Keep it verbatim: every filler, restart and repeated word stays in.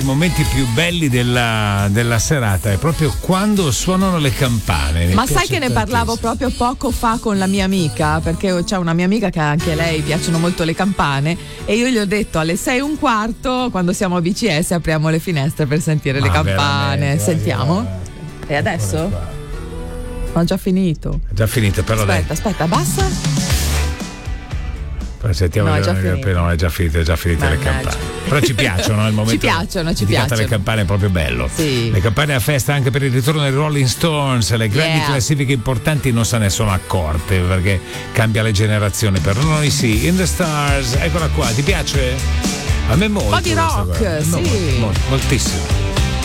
i momenti più belli della, della serata è proprio quando suonano le campane. Mi Ma sai piace che ne tantissimo. parlavo proprio poco fa con la mia amica, perché c'è una mia amica che anche a lei piacciono molto le campane, e io gli ho detto alle sei e un quarto, quando siamo a B C S, apriamo le finestre per sentire Ma le campane. veramente, Sentiamo? guarda. E adesso? Ho già finito. È già finito, però dai. Aspetta, aspetta, abbassa. Poi sentiamo No, è che- già che- finito. no, è già finito, è già finite le Mannaggia. campane. Però ci piacciono, il momento Ci piacciono, ci dedicato piacciono. alle campane è proprio bello. Sì. Le campane a festa anche per il ritorno dei Rolling Stones, le grandi Yeah. classifiche importanti non se ne sono accorte perché cambia le generazioni. Per noi sì, In the Stars, eccola qua, ti piace? A me molto. po' di questa rock, qua. sì. No, molto, molto, moltissimo.